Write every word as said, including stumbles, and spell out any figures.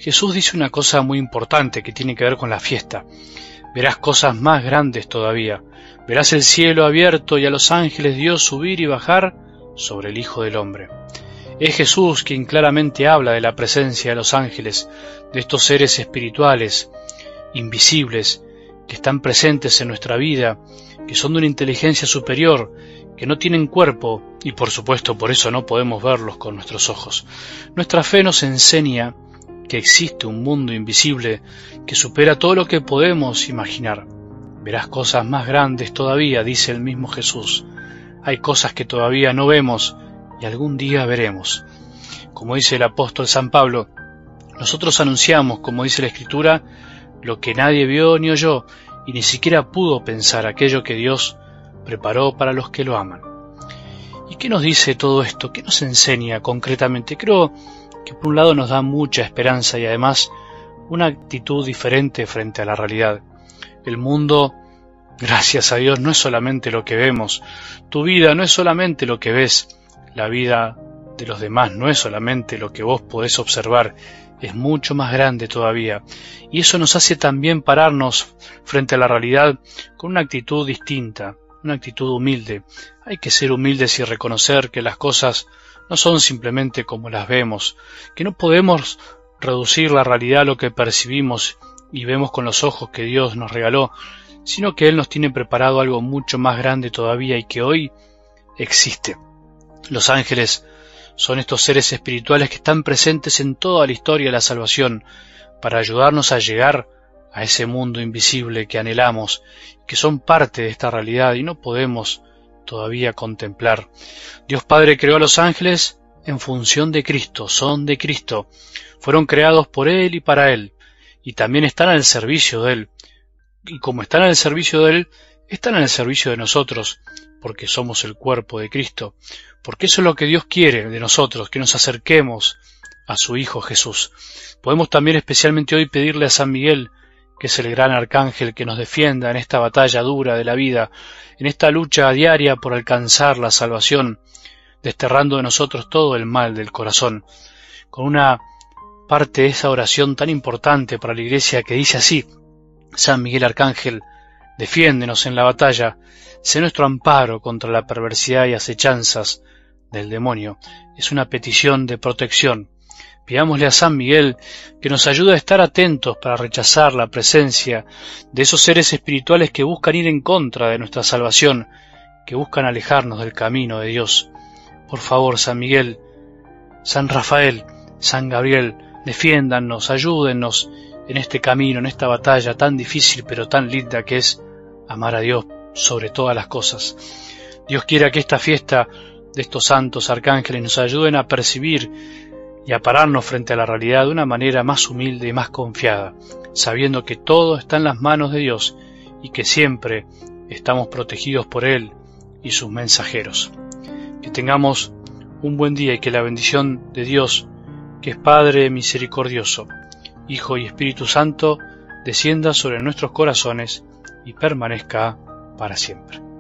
Jesús dice una cosa muy importante que tiene que ver con la fiesta. Verás cosas más grandes todavía. Verás el cielo abierto y a los ángeles Dios subir y bajar sobre el Hijo del Hombre. Es Jesús quien claramente habla de la presencia de los ángeles, de estos seres espirituales, invisibles, que están presentes en nuestra vida, que son de una inteligencia superior, que no tienen cuerpo y por supuesto por eso no podemos verlos con nuestros ojos. Nuestra fe nos enseña que existe un mundo invisible que supera todo lo que podemos imaginar. Verás cosas más grandes todavía, dice el mismo Jesús. Hay cosas que todavía no vemos y algún día veremos. Como dice el apóstol San Pablo, nosotros anunciamos, como dice la Escritura, lo que nadie vio ni oyó y ni siquiera pudo pensar aquello que Dios preparó para los que lo aman. ¿Y qué nos dice todo esto? ¿Qué nos enseña concretamente? Creo que por un lado nos da mucha esperanza y además una actitud diferente frente a la realidad. El mundo, gracias a Dios, no es solamente lo que vemos. Tu vida no es solamente lo que ves. La vida de los demás no es solamente lo que vos podés observar. Es mucho más grande todavía. Y eso nos hace también pararnos frente a la realidad con una actitud distinta, una actitud humilde. Hay que ser humildes y reconocer que las cosas no son simplemente como las vemos, que no podemos reducir la realidad a lo que percibimos y vemos con los ojos que Dios nos regaló, sino que Él nos tiene preparado algo mucho más grande todavía y que hoy existe. Los ángeles son estos seres espirituales que están presentes en toda la historia de la salvación para ayudarnos a llegar a ese mundo invisible que anhelamos, que son parte de esta realidad y no podemos todavía contemplar. Dios Padre creó a los ángeles en función de Cristo, son de Cristo, fueron creados por Él y para Él, y también están al servicio de Él. Y como están al servicio de Él, están al servicio de nosotros, porque somos el cuerpo de Cristo, porque eso es lo que Dios quiere de nosotros, que nos acerquemos a su Hijo Jesús. Podemos también especialmente hoy pedirle a San Miguel, que es el gran arcángel que nos defienda en esta batalla dura de la vida, en esta lucha diaria por alcanzar la salvación, desterrando de nosotros todo el mal del corazón, con una parte de esa oración tan importante para la Iglesia que dice así: San Miguel Arcángel, defiéndenos en la batalla, sé nuestro amparo contra la perversidad y acechanzas del demonio. Es una petición de protección. Pidámosle a San Miguel que nos ayude a estar atentos para rechazar la presencia de esos seres espirituales que buscan ir en contra de nuestra salvación, que buscan alejarnos del camino de Dios. Por favor, San Miguel, San Rafael, San Gabriel, defiéndannos, ayúdennos en este camino, en esta batalla tan difícil pero tan linda que es amar a Dios sobre todas las cosas. Dios quiera que esta fiesta de estos santos arcángeles nos ayuden a percibir y a pararnos frente a la realidad de una manera más humilde y más confiada, sabiendo que todo está en las manos de Dios y que siempre estamos protegidos por Él y sus mensajeros. Que tengamos un buen día y que la bendición de Dios, que es Padre misericordioso, Hijo y Espíritu Santo, descienda sobre nuestros corazones y permanezca para siempre.